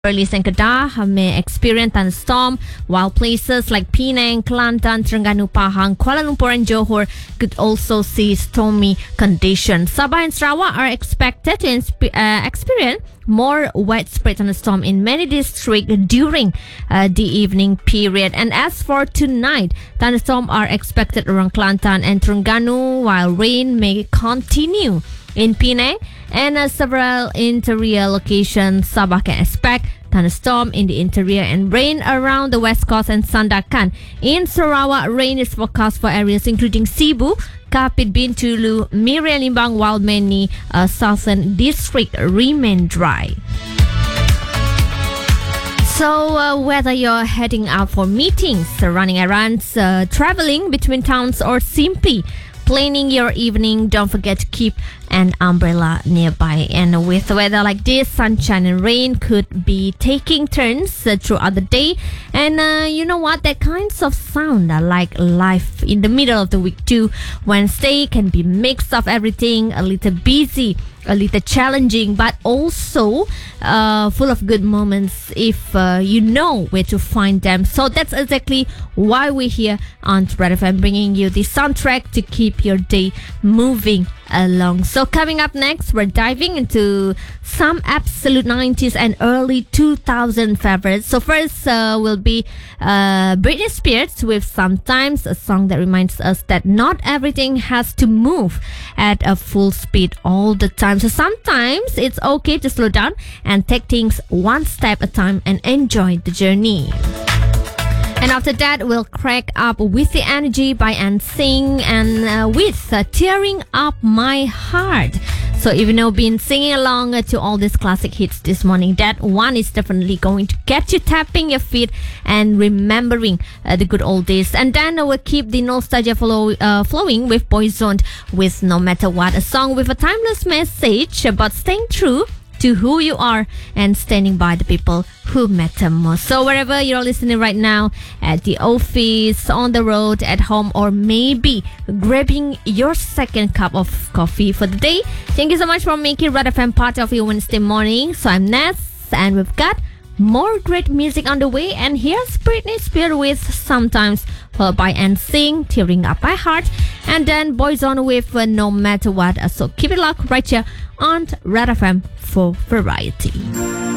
Perlis and Kedah may experience thunderstorm, while places like Penang, Kelantan, Terengganu, Pahang, Kuala Lumpur and Johor could also see stormy conditions. Sabah and Sarawak are expected to experience more widespread thunderstorm in many districts during the evening period. And as for tonight, thunderstorms are expected around Kelantan and Terengganu, while rain may continue in Penang and several interior locations. Sabah can expect thunderstorm in the interior and rain around the west coast and Sandakan. In Sarawak, rain is forecast for areas including Sibu, Kapit, Bintulu, Miriam Limbang, while many southern districts remain dry. So whether you're heading out for meetings, running errands, traveling between towns, or simply planning your evening, don't forget to keep an umbrella nearby. And with weather like this, sunshine and rain could be taking turns throughout the day. And you know what? That kinds of sound like life in the middle of the week too. Wednesday can be mix of everything, a little busy, a little challenging, but also full of good moments if you know where to find them. So that's exactly why we're here on Red FM, bringing you the soundtrack to keep your day moving along. So coming up next, we're diving into some absolute 90s and early 2000 favorites. So first will be Britney Spears with Sometimes, a song that reminds us that not everything has to move at a full speed all the time. So sometimes it's okay to slow down and take things one step at a time and enjoy the journey. And after that, we'll crack up with the energy by NSYNC and with Tearing Up My Heart. So if you've been singing along to all these classic hits this morning, that one is definitely going to get you tapping your feet and remembering the good old days. And then we'll keep the nostalgia flowing with Boyzone with No Matter What, a song with a timeless message about staying true to who you are and standing by the people who matter most. So wherever you're listening right now, at the office, on the road, at home, or maybe grabbing your second cup of coffee for the day, thank you so much for making Red FM part of your Wednesday morning. So I'm Ness, and we've got more great music on the way. And here's Britney Spears with Sometimes, followed by NSYNC, Tearing Up My Heart, and then Boyzone with No Matter What. So keep it locked right here on Red FM for variety.